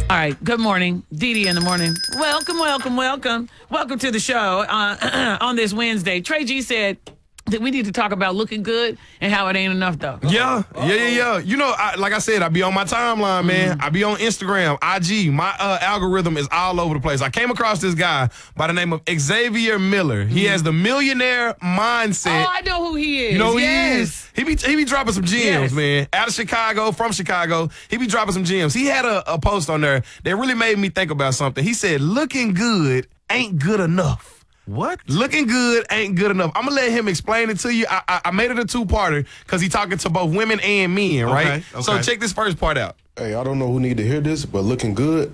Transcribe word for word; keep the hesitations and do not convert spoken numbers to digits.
All right. Good morning. Dee Dee in the morning. Welcome, welcome, welcome. Welcome to the show uh, on this Wednesday. Trey G said that we need to talk about looking good and how it ain't enough, though. Yeah, yeah, yeah, yeah. You know, I, like I said, I be on my timeline, man. Mm-hmm. I be on Instagram, I G. My uh, algorithm is all over the place. I came across this guy by the name of Xavier Miller. He mm-hmm. has the millionaire mindset. Oh, I know who he is. You know who yes. he is? He be, he be dropping some gems, yes. man. Out of Chicago, from Chicago. He be dropping some gems. He had a, a post on there that really made me think about something. He said, looking good ain't good enough. What? Looking good ain't good enough. I'm going to let him explain it to you. I, I, I made it a two-parter because he's talking to both women and men, right? Okay, okay. So check this first part out. Hey, I don't know who need to hear this, but looking good